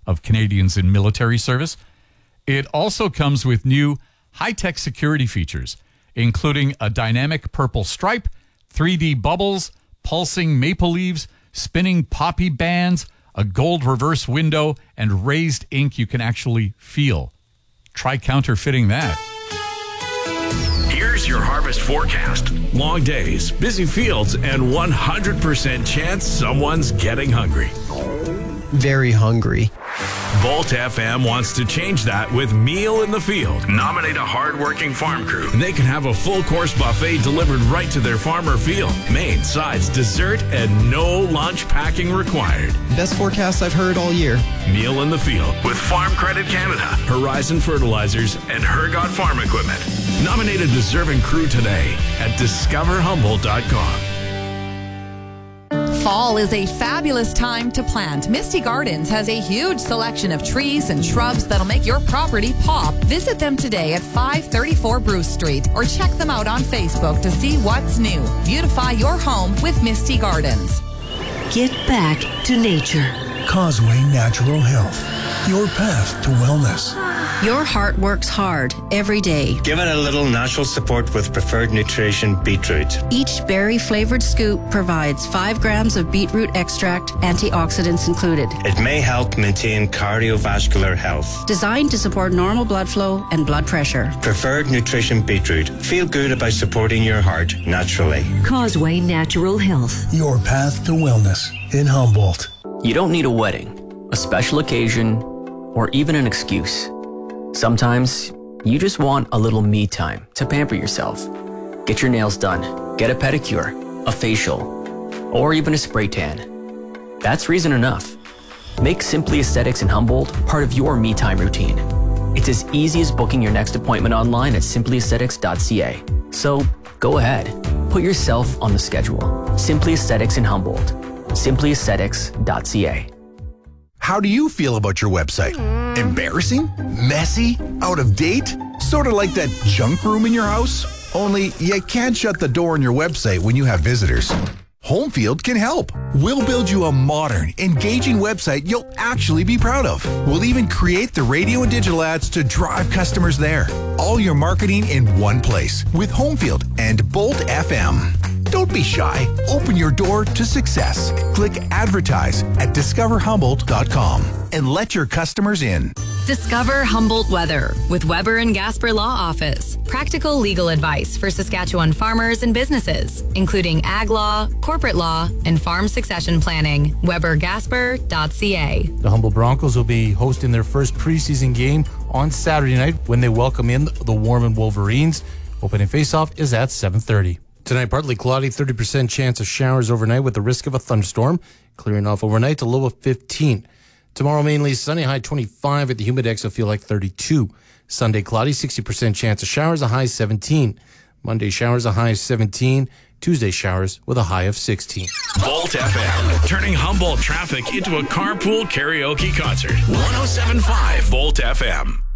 of Canadians in military service. It also comes with new high-tech security features, including a dynamic purple stripe, 3D bubbles, pulsing maple leaves, spinning poppy bands, a gold reverse window, and raised ink you can actually feel. Try counterfeiting that. Here's your harvest forecast. Long days, busy fields, and 100% chance someone's getting hungry. Very hungry. Volt FM wants to change that with Meal in the Field. Nominate a hard-working farm crew. They can have a full-course buffet delivered right to their farm or field. Main, sides, dessert, and no lunch packing required. Best forecast I've heard all year. Meal in the Field with Farm Credit Canada, Horizon Fertilizers, and Hergot Farm Equipment. Nominate a deserving crew today at discoverhumboldt.com. Fall is a fabulous time to plant. Misty Gardens has a huge selection of trees and shrubs that'll make your property pop. Visit them today at 534 Bruce Street or check them out on Facebook to see what's new. Beautify your home with Misty Gardens. Get back to nature. Causeway Natural Health, your path to wellness. Your heart works hard every day. Give it a little natural support with Preferred Nutrition Beetroot. Each berry-flavored scoop provides 5 grams of beetroot extract, antioxidants included. It may help maintain cardiovascular health. Designed to support normal blood flow and blood pressure. Preferred Nutrition Beetroot. Feel good about supporting your heart naturally. Causeway Natural Health. Your path to wellness in Humboldt. You don't need a wedding, a special occasion, or even an excuse. Sometimes you just want a little me time to pamper yourself. Get your nails done, get a pedicure, a facial, or even a spray tan. That's reason enough. Make Simply Aesthetics in Humboldt part of your me time routine. It's as easy as booking your next appointment online at simplyaesthetics.ca. So go ahead, put yourself on the schedule. Simply Aesthetics in Humboldt. simplyaesthetics.ca. How do you feel about your website? Embarrassing? Messy? Out of date? Sort of like that junk room in your house? Only you can't shut the door on your website when you have visitors. Homefield can help. We'll build you a modern, engaging website you'll actually be proud of. We'll even create the radio and digital ads to drive customers there. All your marketing in one place with Homefield and Bolt FM. Don't be shy. Open your door to success. Click advertise at discoverhumboldt.com and let your customers in. Discover Humboldt Weather with Weber and Gasper Law Office. Practical legal advice for Saskatchewan farmers and businesses, including ag law, corporate law, and farm succession planning. WeberGasper.ca. The Humboldt Broncos will be hosting their first preseason game on Saturday night when they welcome in the Warman Wolverines. Opening faceoff is at 7:30. Tonight, partly cloudy, 30% chance of showers overnight with the risk of a thunderstorm. Clearing off overnight to low of 15. Tomorrow, mainly sunny, high 25. At the Humidex, will feel like 32. Sunday, cloudy, 60% chance of showers, a high 17. Monday, showers, a high of 17. Tuesday, showers with a high of 16. Volt FM, turning Humboldt traffic into a carpool karaoke concert. 107.5 Volt FM.